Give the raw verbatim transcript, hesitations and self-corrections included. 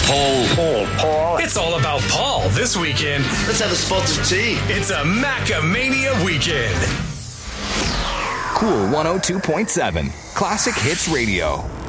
Paul. Paul. Paul. It's all about Paul this weekend. Let's have a spot of tea. It's a Macamania weekend. Cool one oh two point seven. Classic Hits Radio.